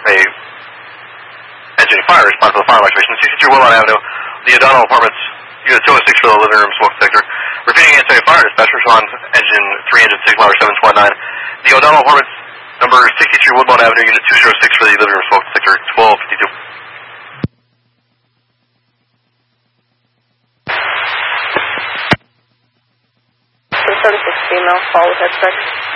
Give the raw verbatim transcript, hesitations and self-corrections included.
a engine fire, response to the fire evacuation. sixty-three Woodlawn Avenue, the O'Donnell Apartments, Unit two oh six for the living room smoke detector. Repeating answer fire dispatch, respond engine three engine six, Flower seven two one nine. The O'Donnell Apartments, number sixty-three Woodlawn Avenue, Unit two oh six for the living room smoke detector, twelve fifty-two. thirty-six female, follow with head start.